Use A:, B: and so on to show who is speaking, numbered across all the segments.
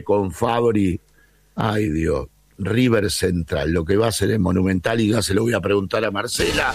A: con Fabri. Ay, Dios. River Central, lo que va a hacer en Monumental, y ya se lo voy a preguntar a Marcela.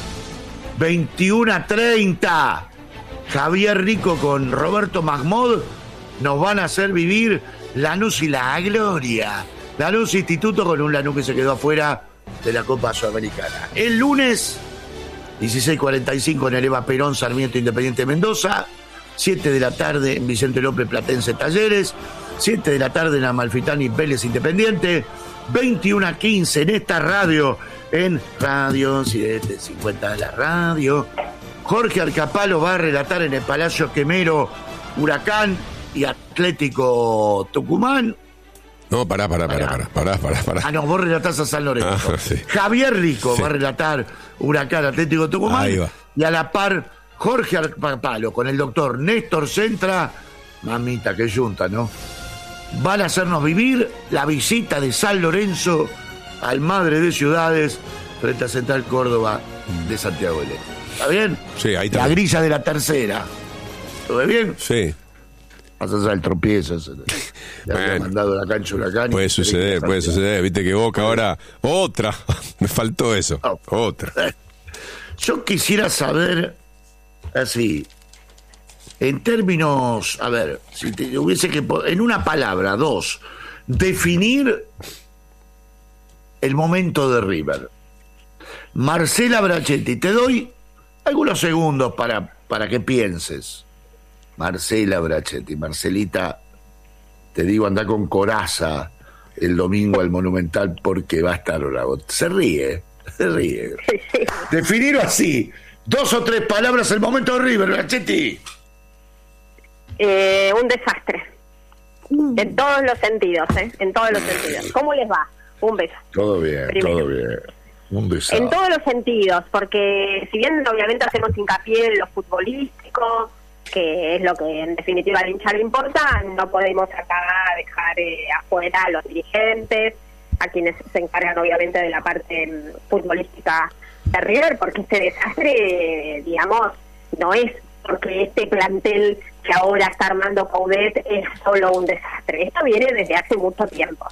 A: 21:30. Javier Rico con Roberto Mahmoud nos van a hacer vivir Lanús y la gloria. Lanús Instituto con un Lanús que se quedó afuera de la Copa Sudamericana. El lunes, 16:45 en el Eva Perón, Sarmiento Independiente Mendoza. 7 de la tarde en Vicente López Platense Talleres. 7 de la tarde en Amalfitani Vélez Independiente. 21:15 en esta radio, en Radio 750 de la radio. Jorge Arcapalo va a relatar en el Palacio Quemero Huracán y Atlético Tucumán.
B: No, pará.
A: Ah, no, vos relatás a San Lorenzo.
B: Sí.
A: Javier Rico va a relatar Huracán, Atlético Tucumán.
B: Ahí va.
A: Y a la par, Jorge Arcapalo con el doctor Néstor Centra. Mamita, qué yunta, ¿no? Van a hacernos vivir la visita de San Lorenzo al Madre de Ciudades frente a Central Córdoba de Santiago del Estero. ¿Está bien?
B: Sí, ahí está.
A: La grilla de la tercera. ¿Todo bien?
B: Sí.
A: Vas a hacer el tropiezo. Le había mandado la cancha Huracán.
B: Puede suceder. Viste que Boca ahora... Otra. Me faltó eso.
A: Oh.
B: Otra.
A: Yo quisiera saber, así, en términos, a ver, si te hubiese que, en una palabra, dos, definir el momento de River. Marcela Brachetti, te doy algunos segundos para que pienses. Marcela Brachetti, Marcelita, te digo, anda con coraza el domingo al Monumental porque va a estar bravo. Se ríe. Definirlo así, 2 o 3 palabras, el momento de River, Brachetti.
C: Un desastre. En todos los sentidos, en todos los sentidos. ¿Cómo les va? Un beso.
A: Todo bien. Un beso.
C: En todos los sentidos, porque si bien obviamente hacemos hincapié en lo futbolístico, que es lo que en definitiva al hincha le importa, no podemos acá dejar afuera a los dirigentes, a quienes se encargan obviamente de la parte futbolística de River, porque este desastre, digamos, no es porque este plantel que ahora está armando Coudet es solo un desastre. Esto viene desde hace mucho tiempo.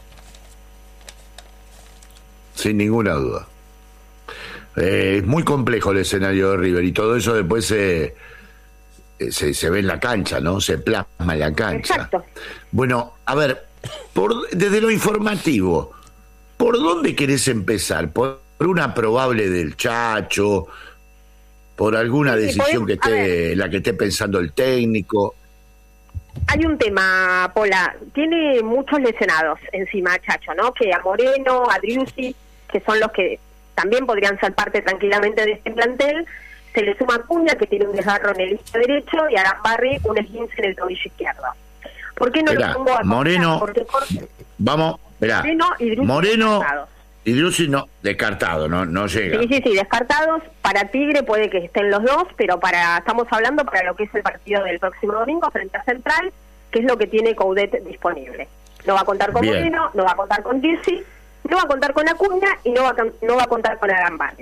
A: Sin ninguna duda. Es muy complejo el escenario de River y todo eso después se ve en la cancha, ¿no? Se plasma en la cancha.
C: Exacto.
A: Bueno, a ver, desde lo informativo, ¿por dónde querés empezar? ¿Por una probable del Chacho? ¿Por alguna decisión que esté pensando el técnico?
C: Hay un tema, Pola, tiene muchos lesionados encima Chacho, ¿no? Que a Moreno, a Driussi, que son los que también podrían ser parte tranquilamente de este plantel, se le suma Acuña, que tiene un desgarro en el isquio derecho, y a Arambarri un esguince en el tobillo izquierdo. ¿Por qué no lo pongo a
A: Moreno? Vamos, mirá, Moreno y Driussi no, descartado, no llega.
C: Sí, descartados. Para Tigre puede que estén los dos, pero estamos hablando para lo que es el partido del próximo domingo frente a Central, que es lo que tiene Coudet disponible. No va a contar con Moreno, no va a contar con Driussi, no va a contar con Acuña y no va a contar con Arambarri.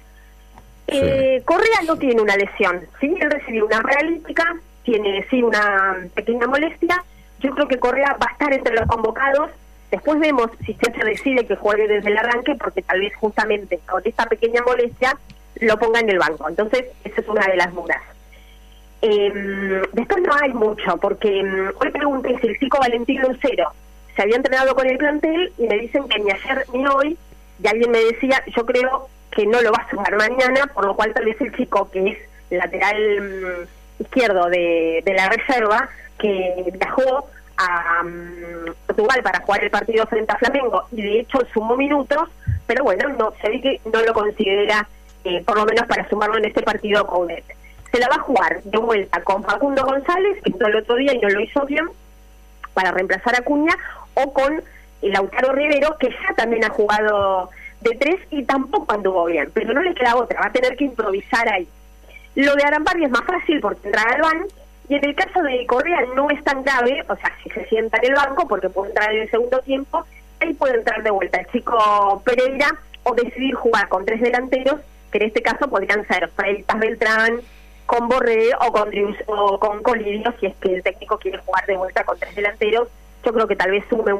C: Correa no tiene una lesión, sí, él recibió una paralítica, tiene sí una pequeña molestia. Yo creo que Correa va a estar entre los convocados. Después vemos si se decide que juegue desde el arranque, porque tal vez justamente con esta pequeña molestia lo ponga en el banco. Entonces, esa es una de las dudas. Después no hay mucho, porque hoy pregunté si el chico Valentín Lucero se había entrenado con el plantel y me dicen que ni ayer ni hoy, y alguien me decía, yo creo que no lo va a sumar mañana, por lo cual tal vez el chico que es lateral izquierdo de la reserva, que viajó a Portugal para jugar el partido frente a Flamengo y de hecho sumó minutos, pero bueno, no se ve que no lo considera por lo menos para sumarlo en este partido Coudet. Se la va a jugar de vuelta con Facundo González, que entró el otro día y no lo hizo bien, para reemplazar a Acuña, o con Lautaro Rivero, que ya también ha jugado de 3 y tampoco anduvo bien, pero no le queda otra, va a tener que improvisar ahí. Lo de Arambarri es más fácil porque entra Galván, y en el caso de Correa no es tan grave, o sea, si se sienta en el banco, porque puede entrar en el segundo tiempo, ahí puede entrar de vuelta el chico Pereira, o decidir jugar con 3 delanteros, que en este caso podrían ser Freitas Beltrán, con Borré o con Colidio, si es que el técnico quiere jugar de vuelta con 3 delanteros. Yo creo que tal vez sume